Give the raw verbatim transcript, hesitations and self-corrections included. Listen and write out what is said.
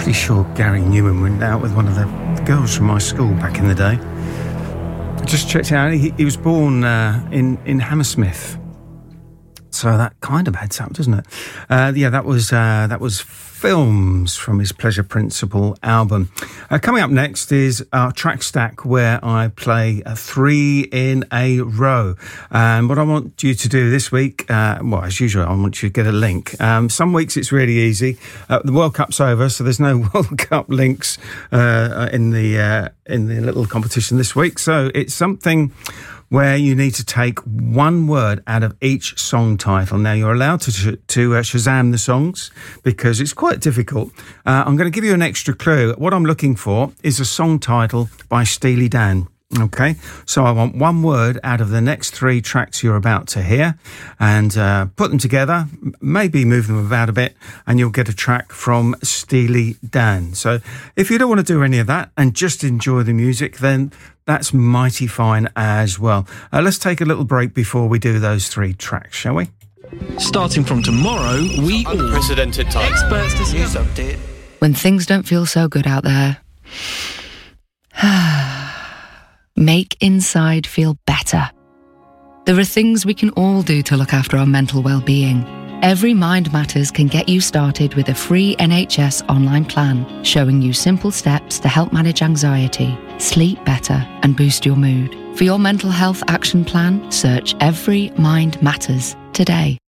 pretty sure Gary Newman went out with one of the girls from my school back in the day. I just checked out. He, he was born uh, in, in Hammersmith. So that kind of adds up, doesn't it? Uh, yeah, that was uh, that was Films from his Pleasure Principle album. Uh, coming up next is our track stack, where I play a three in a row. And what I want you to do this week, uh, well, as usual, I want you to get a link. Um, some weeks it's really easy. Uh, the World Cup's over, so there's no World Cup links uh, in the uh, in the little competition this week. So it's something where you need to take one word out of each song title. Now, you're allowed to sh- to uh, Shazam the songs, because it's quite difficult. Uh, I'm going to give you an extra clue. What I'm looking for is a song title by Steely Dan. Okay, so I want one word out of the next three tracks you're about to hear, and uh, put them together, maybe move them about a bit, and you'll get a track from Steely Dan. So if you don't want to do any of that and just enjoy the music, then that's mighty fine as well. Uh, let's take a little break before we do those three tracks, shall we? Starting from tomorrow, we all... Unprecedented time. Experts to news update. When things don't feel so good out there, make inside feel better. There are things we can all do to look after our mental well-being. Every Mind Matters can get you started with a free N H S online plan, showing you simple steps to help manage anxiety, sleep better, and boost your mood. For your mental health action plan, search Every Mind Matters today.